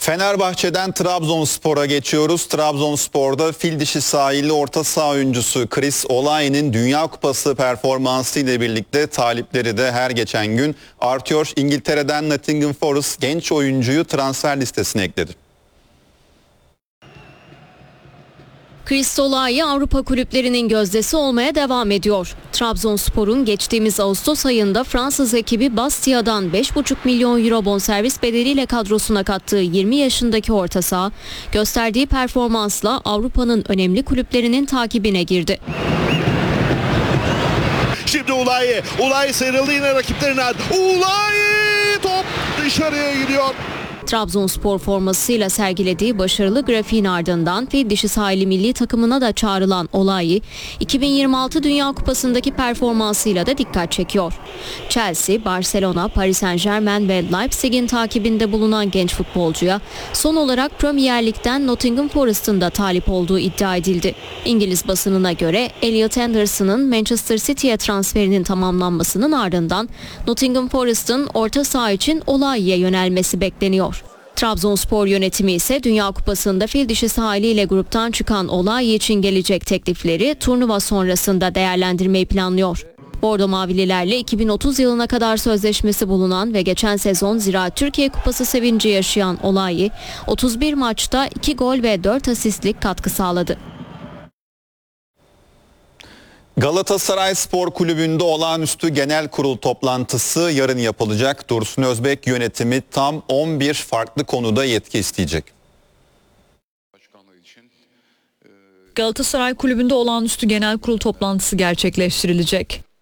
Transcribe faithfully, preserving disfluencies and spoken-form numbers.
Fenerbahçe'den Trabzonspor'a geçiyoruz. Trabzonspor'da fil dişi sahilli orta saha oyuncusu Chris Olayi'nin Dünya Kupası performansı ile birlikte talipleri de her geçen gün artıyor. İngiltere'den Nottingham Forest genç oyuncuyu transfer listesine ekledi. Chris Olayi Avrupa kulüplerinin gözdesi olmaya devam ediyor. Trabzonspor'un geçtiğimiz Ağustos ayında Fransız ekibi Bastia'dan beş buçuk milyon euro bonservis bedeliyle kadrosuna kattığı yirmi yaşındaki orta saha, gösterdiği performansla Avrupa'nın önemli kulüplerinin takibine girdi. Şimdi Olayi, Olayi sıyrıldı yine rakiplerinden. Olayi top dışarıya gidiyor. Trabzonspor formasıyla sergilediği başarılı grafiğin ardından fil dişi sahili milli takımına da çağrılan Olayi, iki bin yirmi altı Dünya Kupası'ndaki performansıyla da dikkat çekiyor. Chelsea, Barcelona, Paris Saint-Germain ve Leipzig'in takibinde bulunan genç futbolcuya son olarak Premier Lig'den Nottingham Forest'ın da talip olduğu iddia edildi. İngiliz basınına göre Elliot Anderson'ın Manchester City'ye transferinin tamamlanmasının ardından Nottingham Forest'ın orta saha için Olayi'ye yönelmesi bekleniyor. Trabzonspor yönetimi ise Dünya Kupası'nda fil dişi sahiliyle gruptan çıkan Olayi için gelecek teklifleri turnuva sonrasında değerlendirmeyi planlıyor. Bordo Mavililerle iki bin otuz yılına kadar sözleşmesi bulunan ve geçen sezon Ziraat Türkiye Kupası sevinci yaşayan Olayi, otuz bir maçta iki gol ve dört asistlik katkı sağladı. Galatasaray Spor Kulübü'nde olağanüstü genel kurul toplantısı yarın yapılacak. Dursun Özbek yönetimi tam on bir farklı konuda yetki isteyecek. Galatasaray Kulübü'nde olağanüstü genel kurul toplantısı gerçekleştirilecek.